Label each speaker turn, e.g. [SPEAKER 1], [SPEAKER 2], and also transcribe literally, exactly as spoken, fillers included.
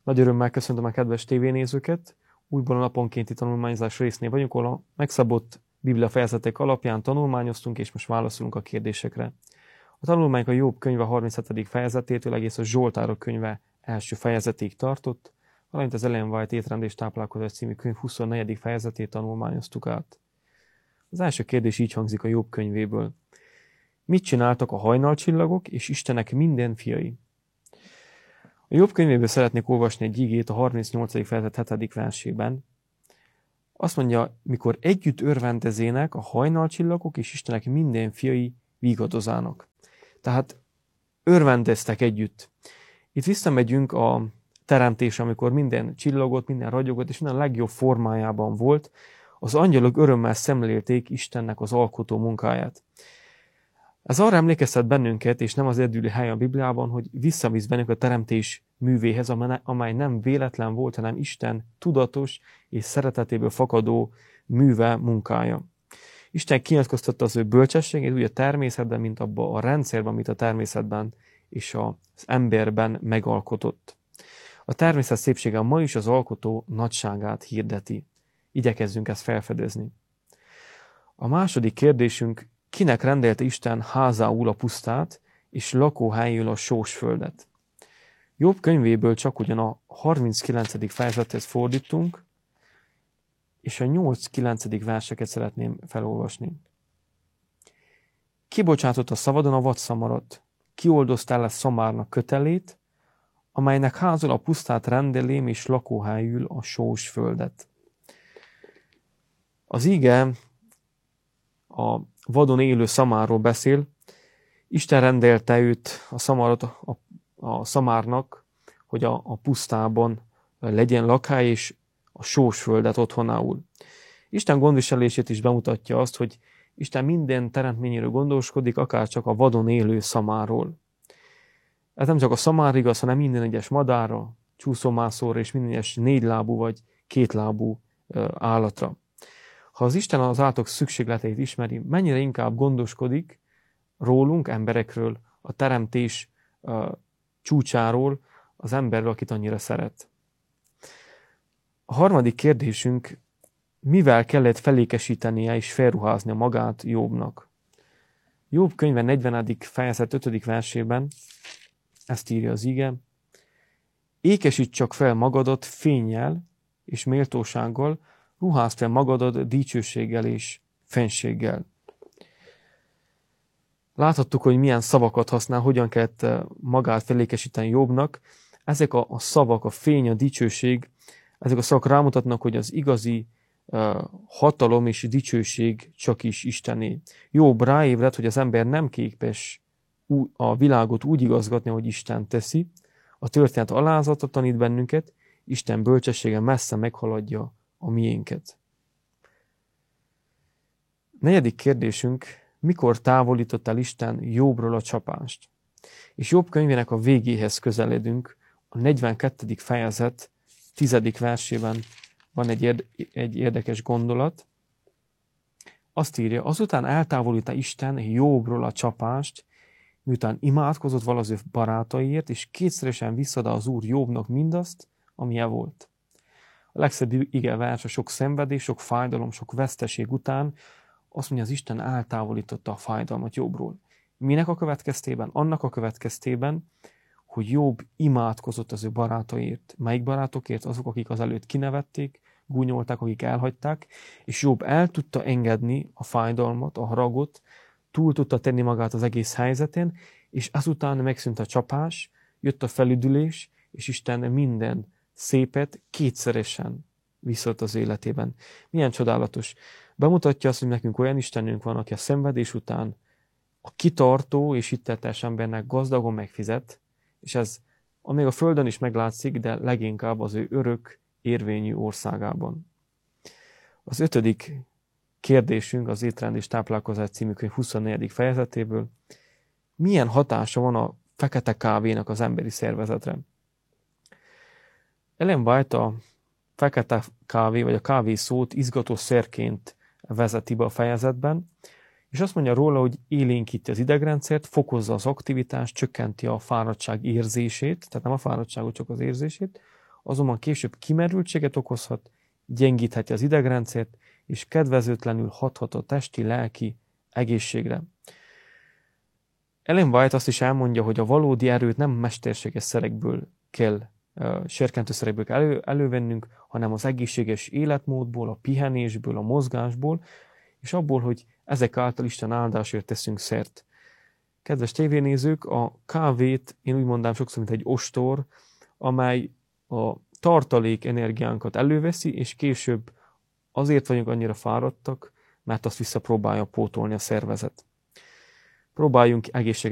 [SPEAKER 1] Nagy örömmel köszöntöm a kedves tévénézőket. Újból a naponkénti tanulmányozás résznél vagyunk, ahol a megszabott Biblia fejezetek alapján tanulmányoztunk, és most válaszolunk a kérdésekre. A tanulmányok a Jobb könyve harminchetedik fejezetétől egész a Zsoltárok könyve első fejezetig tartott, valamint az Ellen White Étrend és táplálkozás című könyv huszonnegyedik fejezetét tanulmányoztuk át. Az első kérdés így hangzik a Jobb könyvéből. Mit csináltak a hajnalcsillagok és Istenek minden fiai? A Jobb könyvéből szeretnék olvasni egy igét a harmincnyolcadik fejezet hetedik versében. Azt mondja, mikor együtt örvendezének a hajnalcsillagok és Istenek minden fiai vigadozának. Tehát örvendeztek együtt. Itt visszamegyünk a teremtés, amikor minden csillagott, minden ragyogott, és minden a legjobb formájában volt. Az angyalok örömmel szemlélték Istennek az alkotó munkáját. Ez arra emlékeztet bennünket, és nem az egyedüli hely a Bibliában, hogy visszavisz bennünket a teremtés művéhez, amely nem véletlen volt, hanem Isten tudatos és szeretetéből fakadó műve, munkája. Isten kinyilatkoztatta az ő bölcsességét úgy a természetben, mint abban a rendszerben, amit a természetben és az emberben megalkotott. A természet szépsége ma is az alkotó nagyságát hirdeti. Igyekezzünk ezt felfedezni. A második kérdésünk, kinek rendelte Isten házául a pusztát, és lakóhelyül a sós földet? Jobb könyvéből csak ugyan a harminckilencedik fejezethez fordítunk, és a nyolc-kilencedik verseket szeretném felolvasni. Kibocsátott a szavadon a vadszamarat, kioldoztál le szamárnak kötelét, amelynek házul a pusztát rendelém, és lakóhelyül a sós földet. Az íge a vadon élő szamárról beszél. Isten rendelte őt, a szamarat, a, a szamárnak, hogy a, a pusztában legyen lakhely, és a sós földet otthonául. Isten gondviselését is bemutatja azt, hogy Isten minden teremtményéről gondoskodik, akár csak a vadon élő szamárról. Ez nem csak a szamár igaz, hanem minden egyes madárra, csúszómászóra és minden egyes négylábú vagy kétlábú állatra. Ha az Isten az állatok szükségleteit ismeri, mennyire inkább gondoskodik rólunk, emberekről, a teremtés uh, csúcsáról, az emberről, akit annyira szeret. A harmadik kérdésünk, mivel kellett felékesítenie és felruháznia magát Jobbnak? Jobb könyve negyvenedik fejezet ötödik versében ezt írja az ige. Ékesíts csak fel magadat fénnyel és méltósággal, ruházd fel magadat dicsőséggel és fenséggel. Láthattuk, hogy milyen szavakat használ, hogyan kellett magát felékesíteni Jobbnak. Ezek a, a szavak, a fény, a dicsőség, ezek a szavak rámutatnak, hogy az igazi uh, hatalom és dicsőség csak is Istené. Jobb ráébred, hogy az ember nem képes a világot úgy igazgatni, hogy Isten teszi. A történet alázatot tanít bennünket, Isten bölcsessége messze meghaladja a miénket. Negyedik kérdésünk, mikor távolított el Isten Jobbról a csapást? És Jobb könyvének a végéhez közeledünk, a negyvenkettedik fejezet tizedik versében van egy, érde, egy érdekes gondolat. Azt írja, azután eltávolítta Isten Jobbról a csapást, miután imádkozott vala az ő barátaiért, és kétszeresen visszadá az Úr Jobbnak mindazt, amilyen volt. A legszebb ige vers a sok szenvedés, sok fájdalom, sok veszteség után azt mondja, az Isten eltávolította a fájdalmat Jobbról. Minek a következtében? Annak a következtében, hogy Jobb imádkozott az ő barátaiért. Melyik barátokért? Azok, akik azelőtt kinevették, gúnyolták, akik elhagyták, és Jobb el tudta engedni a fájdalmat, a haragot, túl tudta tenni magát az egész helyzetén, és azután megszűnt a csapás, jött a felüdülés, és Isten minden szépet kétszeresen visszaadott az életében. Milyen csodálatos. Bemutatja azt, hogy nekünk olyan Istenünk van, aki a szenvedés után a kitartó és hitteltes embernek gazdagon megfizet, és ez amíg a földön is meglátszik, de leginkább az ő örök érvényű országában. Az ötödik kérdésünk az Étrend és táplálkozás című könyv huszonnegyedik fejezetéből. Milyen hatása van a fekete kávénak az emberi szervezetre? Ellen White a fekete kávé, vagy a kávé szót izgató szerként vezeti be a fejezetben, és azt mondja róla, hogy élénkíti az idegrendszert, fokozza az aktivitást, csökkenti a fáradtság érzését, tehát nem a fáradtságot, csak az érzését, azonban később kimerültséget okozhat, gyengítheti az idegrendszert, és kedvezőtlenül hathat a testi-lelki egészségre. Ellen White azt is elmondja, hogy a valódi erőt nem mesterséges szerekből kell, uh, serkentőszerekből kell elő, elővennünk, hanem az egészséges életmódból, a pihenésből, a mozgásból, és abból, hogy ezek által Isten áldásért teszünk szert. Kedves tévénézők, a kávét én úgy mondám sokszor, mint egy ostor, amely a tartalék energiánkat előveszi, és később azért vagyunk annyira fáradtak, mert azt visszapróbálja pótolni a szervezet. Próbáljunk egészséges